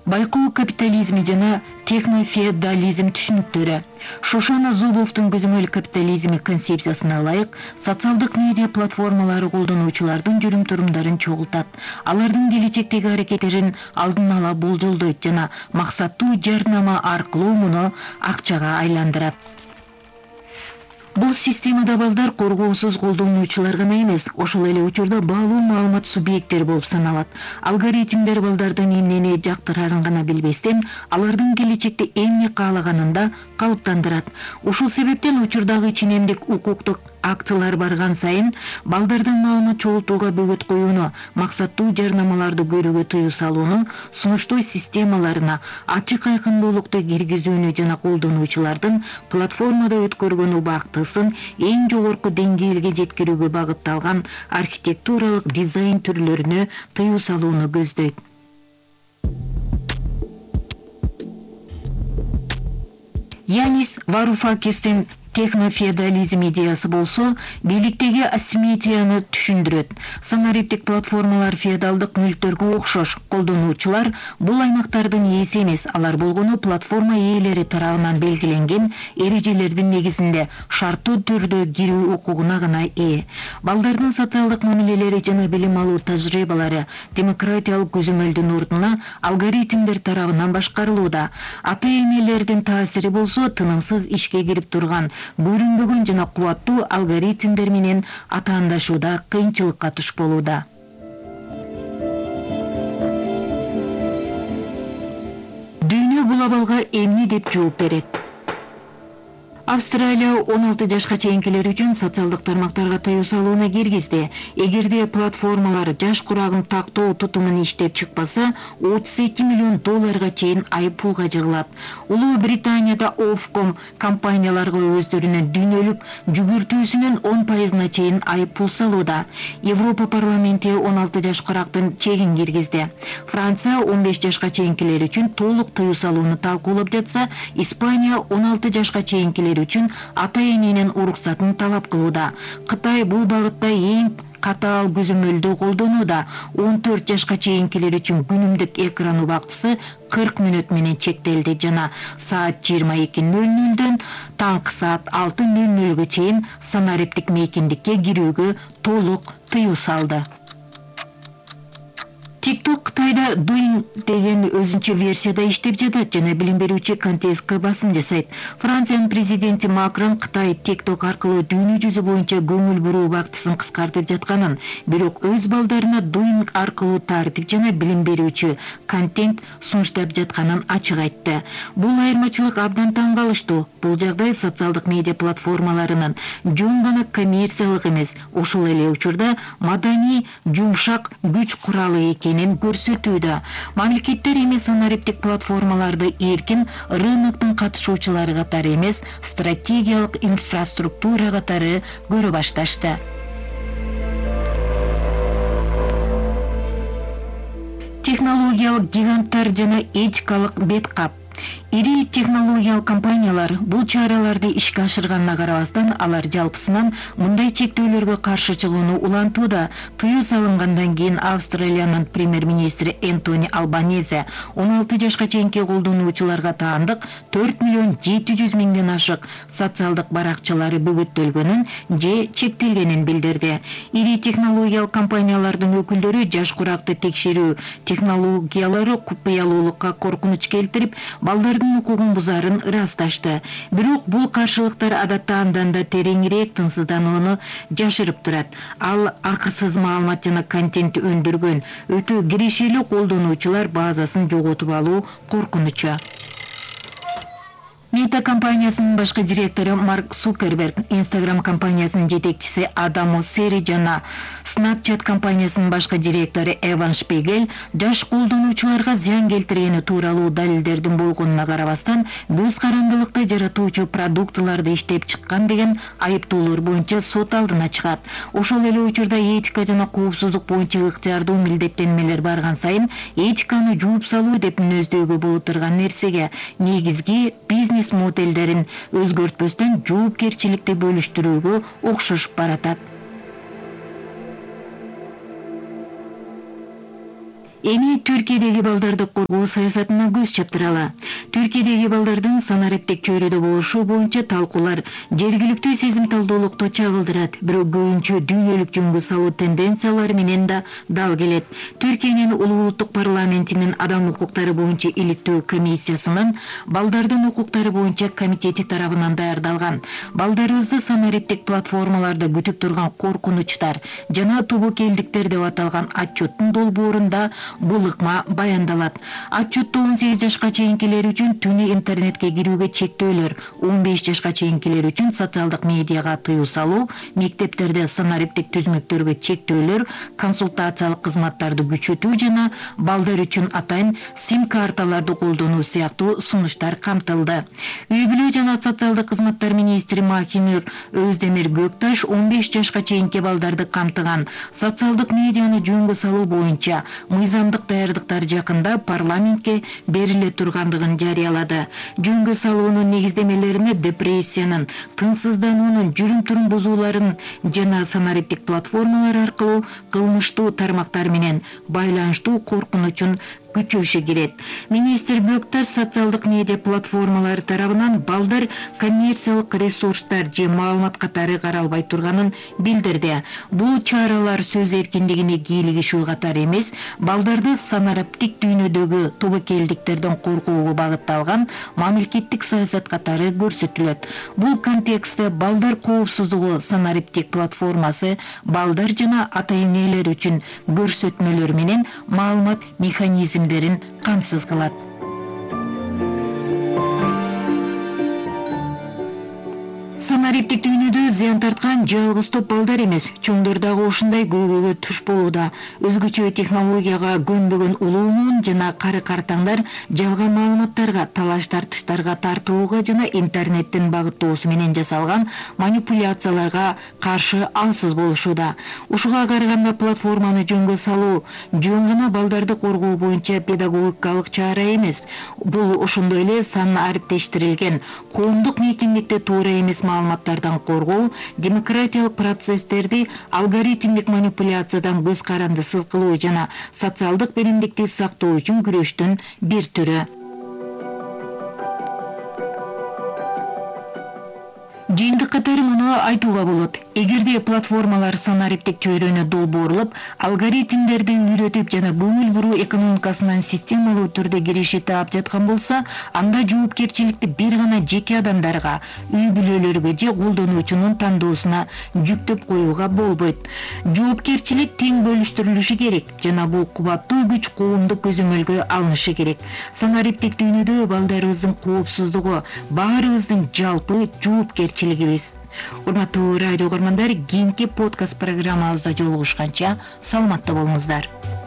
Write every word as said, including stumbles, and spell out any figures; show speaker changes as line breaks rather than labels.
Байкоо капитализми жана технофеодализм түшүнүктөрү. Шошона Зубовдун көзөмөл капитализми концепциясына ылайык социалдык медиа платформалары колдонуучулардын жүрүм-турумдарын чогултат. Алардын келечектеги аракеттерин алдын ала болжолдойт жана максаттуу жарнама аркылуу муну акчага айландырат. Бул системада балдар коргоосуз колдонуучулар гана эмес, ошол эле учурда баалуу маалымат субъекттери болуп саналат. Алгоритмдер балдардын эмнени жактырарын гана билбестен, алардын келечекте эмне каалаганын да калыптандырат. Ушул себептен учурдагы ченемдик укуктук актылар барган сайын балдардын маалымат чогултууга бөгөт коюуну, максаттуу жарнамаларды көрүүгө тыюу салууну, сунуштоо системаларына ачык айкындуулукту киргизүүнү жана колдонуучулардын платформада өткөргөн убактысын эң жогорку деңгээлге жеткирүүгө багытталган архитектуралык дизайн түрлөрүнө тыюу салууну көздөйт. Янис Варуфакистин технофеодализм идеясы болсо, бийликтеги асимметрияны түшүндүрөт. Санариптик платформалар феодалдык мүлктөргө окшош. Колдонуучулар бул аймактардын ээси эмес, алар болгону платформа ээлери тарабынан белгиленген эрежелердин негизинде шарттуу түрдө кирүү укугуна гана ээ. Балдардын социалдык мамилелери жана билим алуу тажрыйбалары демократиялык көзөмөлдүн ордуна алгоритмдер тарабынан башкарылууда. Ата-энелердин таасири болсо тынымсыз ишке кирип турган көрүнбөгөн жана кубаттуу алгоритмдер менен атаандашууда кыйынчылыкка туш болууда. Дүйнө бул абалга эмне деп жооп берет? Австралия он алты жашка чейинкилер үчүн социалдык тармактарга тыюу салууну киргизди. Эгерде платформалар жаш курагын тактоо тутумун иштеп чыкпаса, отуз эки миллион долларга чейин айып пулга жыгылат. Улуу Британияда Ofcom компанияларга өздөрүнүн дүйнөлүк жүгүртүүсүнүн он пайызына чейин айып пул салууда. Европа парламенти он алты жаш курактын чегин киргизди. Франция он беш жашка чейинкилер үчүн толук тыюу салууну талкуулап жатса, Испания он алты жашка чейинкилер үчүн ата-эненин уруксатын талап кылууда. Кытай бул багытта эң катаал көзөмөлдү колдонууда. он төрт жашка чейинкилер үчүн күнүмдүк экран убактысы кырк мүнөт менен чектелди жана саат жыйырма эки нөл нөлдөн таңкы саат алты нөл нөлгө чейин санариптик мейкиндикке кирүүгө толук тыюу салды. TikTok Кытайда Douyin деген өзүнчө версияда иштеп жатат жана билим берүүчү контентке басым жасайт. Франциянын президенти Макрон Кытай TikTok аркылуу дүйнө жүзү боюнча көңүл буруу убактысын кыскартып жатканын, бирок өз балдарына Douyin аркылуу тартип жана билим берүүчү контент сунуштап жатканын ачык айтты. Бул айырмачылык абдан таң калыштуу. Бул жагдай социалдык медиа платформаларынын жөн гана коммерциялык эмес, ошол эле учурда маданий жумшак күч куралы экенин көрсөтүүдө. Мамлекеттер эми санариптик платформаларды эркин рыноктун катышуучулары катары эмес, стратегиялык инфраструктура катары көрө башташты. Технологиялык гиганттар жана этикалык беткап. Ири технологиялык компаниялар бул чараларды ишке ашырганына карабастан, алар жалпысынан мындай чектөөлөргө каршы чыгууну улантууда. Тыюу салынгандан кийин Австралиянын премьер-министри Энтони Албанезе он алты жашка чейинки колдонуучуларга таандык төрт миллион жети жүз миңден ашык социалдык баракчалары бөгөттөлгөнүн же чектелгенин билдирди. Ири технологиялык компаниялардын өкүлдөрү жаш куракты текшерүү технологиялары купуялуулукка коркунуч келтирип, балдардын укугун бузарын ырасташты. Бирок бул каршылыктар адатта андан да тереңирээк тынсызданууну жашырып турат. Ал акысыз маалымат жана контент өндүргөн өтө кирешелүү колдонуучулар базасын жоготуп алуу коркунучу. Мета компаниясынын башкы директору Марк Цукерберг, Instagram компаниясынын жетекчиси Адам Моссери жана Snapchat компаниясынын башкы директору Эван Шпигель жаш колдонуучуларга зыян келтиргени тууралуу далилдердин болгонуна карабастан, көз карандылыкты жаратуучу продуктыларды иштеп чыккан деген айыптоолор боюнча сот алдына чыгат. Ошол эле учурда этика жана коопсуздук боюнча ыктыярдуу милдеттенмелер барган сайын этиканы жууп салуу деп мүнөздөөгө боло турган нерсеге негизги бизнес моделдерин өзгөртпөстөн жоопкерчиликти бөлүштүрүүгө окшошуп баратат. Эми Түркиядеги балдарды коргоо саясатына көз чаптыралы. Түркиядеги балдардын санариптик чөйрөдө болушу боюнча талкуулар жергиликтүү сезимталдуулукту чагылдырат, бирок көбүнчө дүйнөлүк жөнгө салуу тенденциялары менен да дал келет. Түркиянын улуулуктук парламентинин адам укуктары боюнча иликтөө комиссиясынын балдардын укуктары боюнча комитети тарабынан даярдалган балдарыбызды санариптик платформаларда күтүп турган коркунучтар жана тобокелдиктер деп аталган отчеттун долбоорунда бул ыкма баяндалат. Отчетто он сегиз жашка чейинкилер үчүн түнү интернетке кирүүгө чектөөлөр, он беш жашка чейинкилер үчүн социалдык медиага тыюу салуу, мектептерде санариптик түзмөктөргө чектөөлөр, консультациялык кызматтарды күчөтүү жана балдар үчүн атайын сим карталарды колдонуу сыяктуу сунуштар камтылды. Үй бүлө жана социалдык кызматтар министри Махинур Өздемир Göktaş он беш жашка чейинки балдарды камтыган социалдык медианы жөнгө салуу боюнча мыйзамдык даярдыктар жакында парламентке бериле тургандыгын жарыялады. Жөнгө салуунун негиздемелерине депрессиянын, тынчсыздануунун, жүрүм-турум бузууларын жана санариптик платформалар аркылуу кылмыштуу тармактар менен байланыштуу коркунучун күчөшү кирет. Министр Göktaş социалдык медиа платформалары тарабынан балдар коммерциялык ресурстар же маалымат катары каралбай турганын билдирди. Бул чаралар сөз эркиндигине кийлигишүү катары эмес, балдарды санариптик дүйнөдөгү тобокелдиктерден коркоого багытталган мамлекеттик саясат катары көрсөтүлөт. Бул контекстте балдар коопсуздугу санариптик платформасы балдар жана ата-энелер үчүн көрсөтмөлөр менен маалымат механизм камсыз кылат. Санариптик дүйнөдө зыян тарткан жалгыз топ балдар эмес, чоңдор дагы ушундай көйгөйгө туш болууда. Өзгөчө технологияга көнбөгөн улуумун жана кары картаңдар жалган маалыматтарга, талаш тартыштарга тартууга жана интернеттин багыттоосу менен жасалган манипуляцияларга каршы алсыз болушууда. Ушуга караганда платформаны жөнгө салуу жөн гана балдарды коргоо боюнча педагогикалык чара эмес. Бул ошондой эле санариптештирилген коомдук мейкиндикте туура эмес маалыматтардан коргоо, демократиялык процесстерди алгоритмдик манипуляциядан көз каранды сызгылоо жана социалдык беримдикти сактоо үчүн күрөштүн бир түрү. Жыйынтык катары муну айтууга болот. Эгерде платформалар санариптик чөйрөнү долбоорлоп, алгоритмдерди үйрөтүп жана көңүл буруу экономикасынан системалуу түрдө кириши таап жаткан болсо, анда жоопкерчиликти бир гана жеке адамдарга, үй бүлөлөргө же колдонуучунун тандоосуна жүктөп коюуга болбойт. Жоопкерчилик тең бөлүштүрүлүшү керек жана бул кубаттуу күч коомдук көзөмөлгө алынышы керек. Санариптик дүйнөдө балдарыбыздын коопсуздугу баарыбыздын жалпы жоопкерчилигибиз. Урматтуу радио көрөрмандар, кийинки подкаст программабызда жолугушканча саламатта болуңуздар.